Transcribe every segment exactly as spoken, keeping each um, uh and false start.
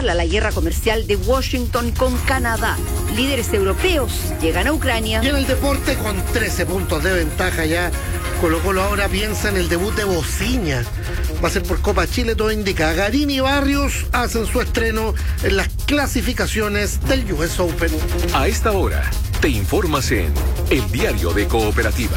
escala la guerra comercial de Washington con Canadá. Líderes europeos llegan a Ucrania. Y en el deporte, con trece puntos de ventaja ya, Colo-Colo ahora piensa en el debut de Bociña. Va a ser por Copa Chile, todo indica. Garín y Barrios hacen su estreno en las clasificaciones del U S Open. A esta hora, te informas en El Diario de Cooperativa.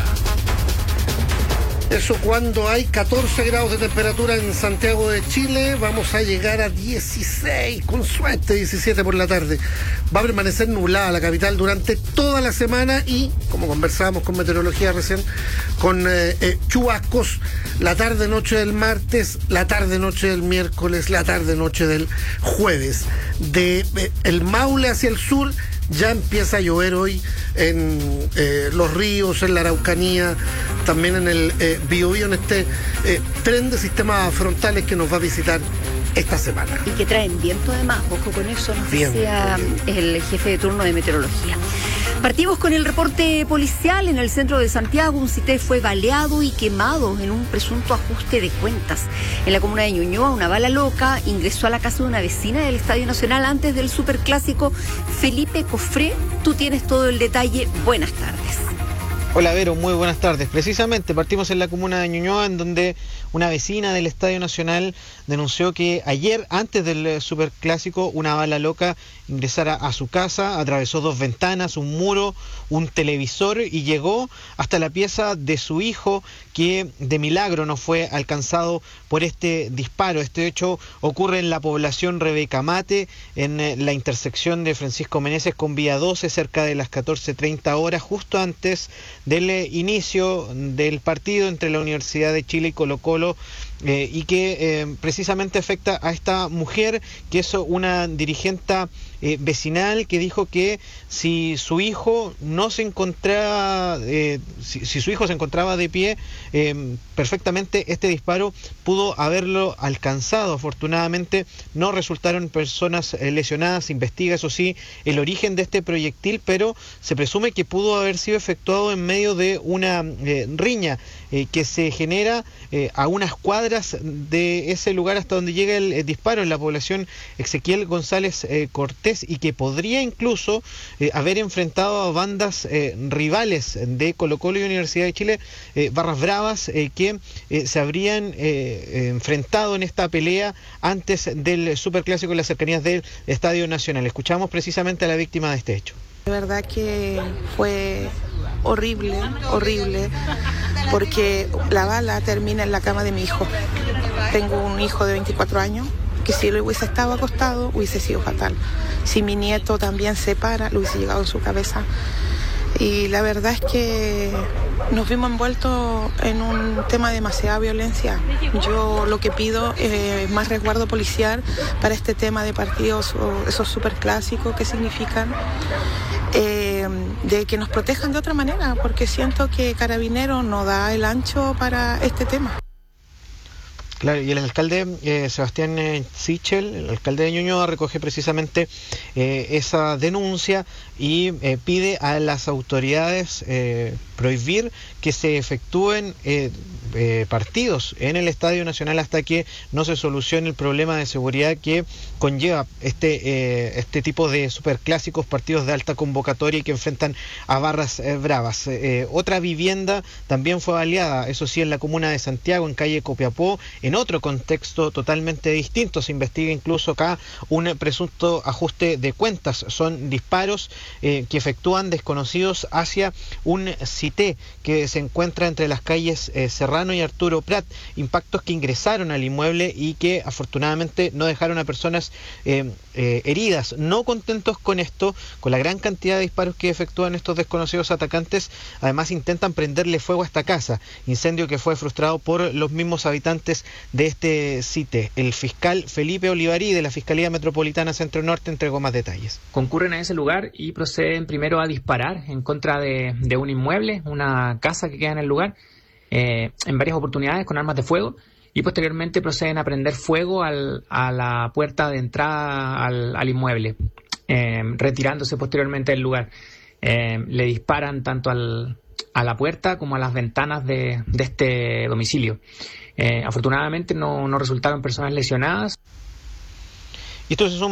Eso cuando hay catorce grados de temperatura en Santiago de Chile, vamos a llegar a dieciséis, con suerte diecisiete por la tarde. Va a permanecer nublada la capital durante toda la semana y, como conversábamos con meteorología recién, con eh, eh, chubascos la tarde-noche del martes, la tarde-noche del miércoles, la tarde-noche del jueves. De eh, el Maule hacia el sur, ya empieza a llover hoy en eh, los ríos, en la Araucanía, también en el eh, Biobío, en este eh, tren de sistemas frontales que nos va a visitar esta semana. Y que traen viento además, ojo con eso, nos Viento, decía el jefe de turno de meteorología. Partimos con el reporte policial. En el centro de Santiago, un cité fue baleado y quemado en un presunto ajuste de cuentas. En la comuna de Ñuñoa, una bala loca ingresó a la casa de una vecina del Estadio Nacional antes del superclásico. Felipe Cofré, tú tienes todo el detalle. Buenas tardes. Hola Vero, muy buenas tardes. Precisamente partimos en la comuna de Ñuñoa, en donde una vecina del Estadio Nacional denunció que ayer, antes del superclásico, una bala loca ingresara a su casa, atravesó dos ventanas, un muro, un televisor y llegó hasta la pieza de su hijo, que de milagro no fue alcanzado por este disparo. Este hecho ocurre en la población Rebeca Mate, en la intersección de Francisco Meneses con Vía doce, cerca de las catorce treinta horas, justo antes del inicio del partido entre la Universidad de Chile y Colo-Colo, eh, y que eh, precisamente afecta a esta mujer, que es una dirigente eh, vecinal, que dijo que si su hijo no se encontraba, eh, si, si su hijo se encontraba de pie, eh, perfectamente este disparo pudo haberlo alcanzado. Afortunadamente no resultaron personas eh, lesionadas. Se investiga, eso sí, el origen de este proyectil, pero se presume que pudo haber sido efectuado en medio de una eh, riña eh, que se genera eh, a unas cuadras de ese lugar hasta donde llega el, el disparo, en la población Ezequiel González eh, Cortés, y que podría incluso eh, haber enfrentado a bandas eh, rivales de Colo-Colo y Universidad de Chile, eh, barras bravas, eh, que eh, se habrían eh, enfrentado en esta pelea antes del superclásico en las cercanías del Estadio Nacional. Escuchamos precisamente a la víctima de este hecho. De verdad que fue horrible, horrible, porque la bala termina en la cama de mi hijo. Tengo un hijo de veinticuatro años, que si él hubiese estado acostado, hubiese sido fatal. Si mi nieto también se para, lo hubiese llegado en su cabeza. Y la verdad es que nos vimos envueltos en un tema de demasiada violencia. Yo lo que pido es más resguardo policial para este tema de partidos, o esos superclásicos que significan, eh, de que nos protejan de otra manera, porque siento que Carabineros no da el ancho para este tema. Claro, y el alcalde eh, Sebastián eh, Sichel, el alcalde de Ñuñoa, recoge precisamente eh, esa denuncia y eh, pide a las autoridades eh, prohibir que se efectúen eh, eh, partidos en el Estadio Nacional hasta que no se solucione el problema de seguridad que conlleva este eh, este tipo de superclásicos, partidos de alta convocatoria y que enfrentan a barras eh, bravas. Eh, otra vivienda también fue baleada, eso sí, en la comuna de Santiago, en calle Copiapó, en otro contexto totalmente distinto. Se investiga incluso acá un presunto ajuste de cuentas. Son disparos eh, que efectúan desconocidos hacia un cité que se encuentra entre las calles eh, Serrano y Arturo Prat. Impactos que ingresaron al inmueble y que afortunadamente no dejaron a personas eh, eh, heridas. No contentos con esto, con la gran cantidad de disparos que efectúan estos desconocidos atacantes, además intentan prenderle fuego a esta casa, incendio que fue frustrado por los mismos habitantes de este sitio. El fiscal Felipe Olivarí de la Fiscalía Metropolitana Centro Norte entregó más detalles. Concurren a ese lugar y proceden primero a disparar en contra de, de un inmueble, una casa que queda en el lugar, eh, en varias oportunidades con armas de fuego, y posteriormente proceden a prender fuego al, a la puerta de entrada al, al inmueble, eh, retirándose posteriormente del lugar. Eh, le disparan tanto al, a la puerta como a las ventanas de, de este domicilio. Eh, afortunadamente no, no resultaron personas lesionadas. Y esto se suma